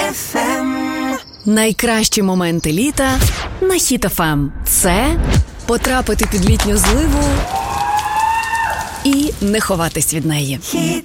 FM. Найкращі моменти літа на Hit FM. Це потрапити під літню зливу і не ховатись від неї.